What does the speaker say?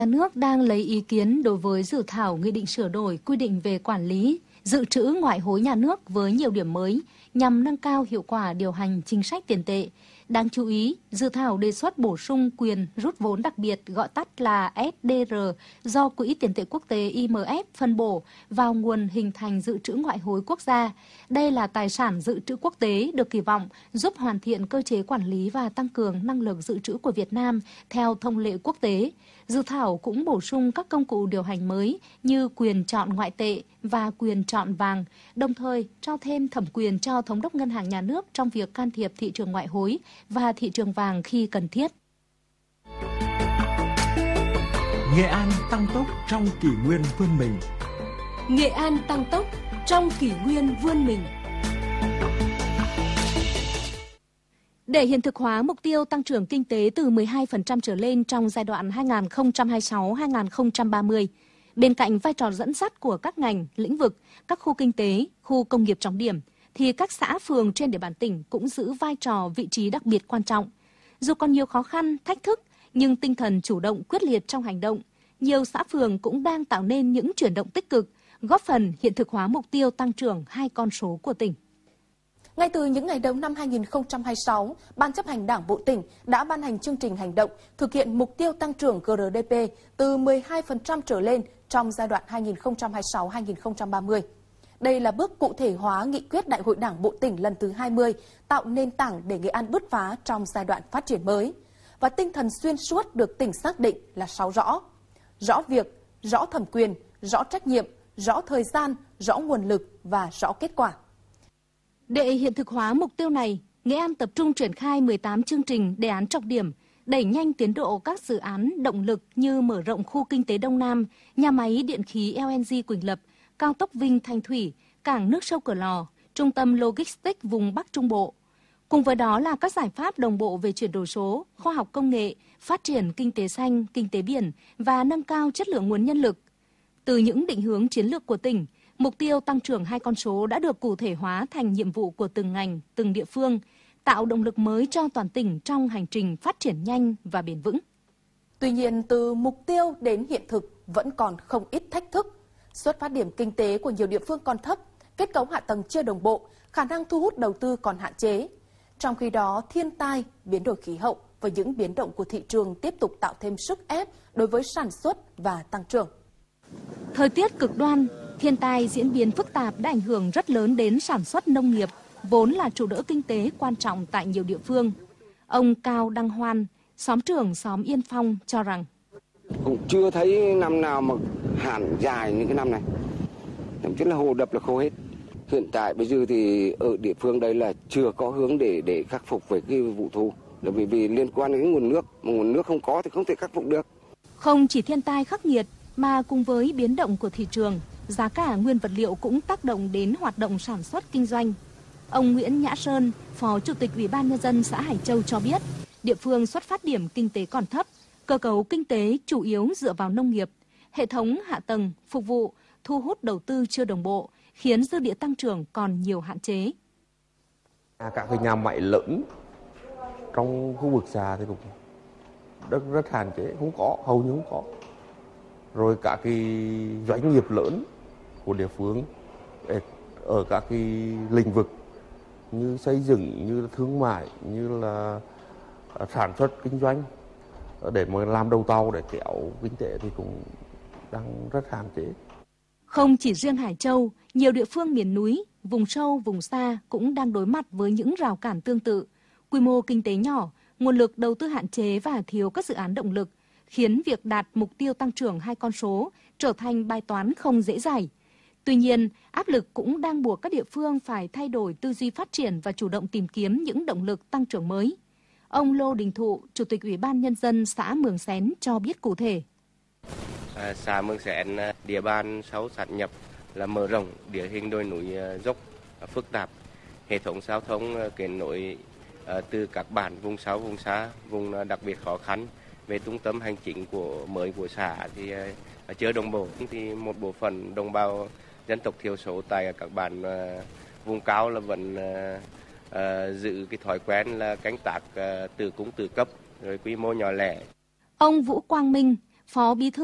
Nhà nước đang lấy ý kiến đối với dự thảo nghị định sửa đổi quy định về quản lý, dự trữ ngoại hối nhà nước với nhiều điểm mới nhằm nâng cao hiệu quả điều hành chính sách tiền tệ. Đáng chú ý, dự thảo đề xuất bổ sung quyền rút vốn đặc biệt gọi tắt là SDR do Quỹ tiền tệ quốc tế IMF phân bổ vào nguồn hình thành dự trữ ngoại hối quốc gia. Đây là tài sản dự trữ quốc tế được kỳ vọng giúp hoàn thiện cơ chế quản lý và tăng cường năng lực dự trữ của Việt Nam theo thông lệ quốc tế. Dự thảo cũng bổ sung các công cụ điều hành mới như quyền chọn ngoại tệ và quyền chọn vàng, đồng thời trao thêm thẩm quyền cho Thống đốc Ngân hàng Nhà nước trong việc can thiệp thị trường ngoại hối và thị trường vàng khi cần thiết. Nghệ An tăng tốc trong kỷ nguyên vươn mình. Nghệ An tăng tốc trong kỷ nguyên vươn mình. Để hiện thực hóa mục tiêu tăng trưởng kinh tế từ 12% trở lên trong giai đoạn 2026-2030, bên cạnh vai trò dẫn dắt của các ngành, lĩnh vực, các khu kinh tế, khu công nghiệp trọng điểm, thì các xã phường trên địa bàn tỉnh cũng giữ vai trò vị trí đặc biệt quan trọng. Dù còn nhiều khó khăn, thách thức, nhưng tinh thần chủ động quyết liệt trong hành động, nhiều xã phường cũng đang tạo nên những chuyển động tích cực, góp phần hiện thực hóa mục tiêu tăng trưởng 2 con số của tỉnh. Ngay từ những ngày đầu năm 2026, Ban chấp hành Đảng bộ tỉnh đã ban hành chương trình hành động thực hiện mục tiêu tăng trưởng GRDP từ 12% trở lên trong giai đoạn 2026-2030. Đây là bước cụ thể hóa nghị quyết Đại hội Đảng bộ tỉnh lần thứ 20, tạo nền tảng để Nghệ An bứt phá trong giai đoạn phát triển mới. Và tinh thần xuyên suốt được tỉnh xác định là 6 rõ. Rõ việc, rõ thẩm quyền, rõ trách nhiệm, rõ thời gian, rõ nguồn lực và rõ kết quả. Để hiện thực hóa mục tiêu này, Nghệ An tập trung triển khai 18 chương trình đề án trọng điểm, đẩy nhanh tiến độ các dự án động lực như mở rộng khu kinh tế Đông Nam, nhà máy điện khí LNG Quỳnh Lập, cao tốc Vinh Thanh Thủy, cảng nước sâu Cửa Lò, trung tâm logistics vùng Bắc Trung Bộ. Cùng với đó là các giải pháp đồng bộ về chuyển đổi số, khoa học công nghệ, phát triển kinh tế xanh, kinh tế biển và nâng cao chất lượng nguồn nhân lực. Từ những định hướng chiến lược của tỉnh, mục tiêu tăng trưởng 2 con số đã được cụ thể hóa thành nhiệm vụ của từng ngành, từng địa phương, tạo động lực mới cho toàn tỉnh trong hành trình phát triển nhanh và bền vững. Tuy nhiên, từ mục tiêu đến hiện thực vẫn còn không ít thách thức. Xuất phát điểm kinh tế của nhiều địa phương còn thấp, kết cấu hạ tầng chưa đồng bộ, khả năng thu hút đầu tư còn hạn chế. Trong khi đó, thiên tai, biến đổi khí hậu và những biến động của thị trường tiếp tục tạo thêm sức ép đối với sản xuất và tăng trưởng. Thời tiết cực đoan, thiên tai diễn biến phức tạp đã ảnh hưởng rất lớn đến sản xuất nông nghiệp, vốn là trụ đỡ kinh tế quan trọng tại nhiều địa phương. Ông Cao Đăng Hoan, xóm trưởng xóm Yên Phong cho rằng cũng chưa thấy năm nào mà hạn dài như cái năm này, thậm chí là hồ đập là khô hết. Hiện tại bây giờ thì ở địa phương đây là chưa có hướng để khắc phục về cái vụ thu, là vì liên quan đến nguồn nước, mà nguồn nước không có thì không thể khắc phục được. Không chỉ thiên tai khắc nghiệt mà cùng với biến động của thị trường, giá cả nguyên vật liệu cũng tác động đến hoạt động sản xuất kinh doanh. Ông Nguyễn Nhã Sơn, Phó Chủ tịch Ủy ban Nhân dân xã Hải Châu cho biết, địa phương xuất phát điểm kinh tế còn thấp, cơ cấu kinh tế chủ yếu dựa vào nông nghiệp, hệ thống hạ tầng, phục vụ, thu hút đầu tư chưa đồng bộ, khiến dư địa tăng trưởng còn nhiều hạn chế. Các cái nhà máy lớn trong khu vực xã thì cũng rất hạn chế, không có, hầu như không có. Rồi các cái doanh nghiệp lớn của địa phương ở các cái lĩnh vực như xây dựng, như thương mại, như là sản xuất kinh doanh để mà làm đầu tàu để kéo kinh tế thì cũng đang rất hạn chế. Không chỉ riêng Hải Châu, nhiều địa phương miền núi, vùng sâu, vùng xa cũng đang đối mặt với những rào cản tương tự. Quy mô kinh tế nhỏ, nguồn lực đầu tư hạn chế và thiếu các dự án động lực, khiến việc đạt mục tiêu tăng trưởng 2 con số trở thành bài toán không dễ dãi. Tuy nhiên, áp lực cũng đang buộc các địa phương phải thay đổi tư duy phát triển và chủ động tìm kiếm những động lực tăng trưởng mới. Ông Lô Đình Thụ, Chủ tịch Ủy ban Nhân dân xã Mường Xén cho biết cụ thể. Xã Mường Xén, địa bàn sau sát nhập là mở rộng, địa hình đồi núi dốc phức tạp, hệ thống giao thông kết nối từ các bản vùng sâu, vùng xa, vùng đặc biệt khó khăn về trung tâm hành chính của xã thì chưa đồng bộ. Thì một bộ phận đồng bào dân tộc thiểu số tại các bản vùng cao là vẫn giữ cái thói quen là canh tác tự cung tự cấp, rồi quy mô nhỏ lẻ. Ông Vũ Quang Minh, Phó Bí thư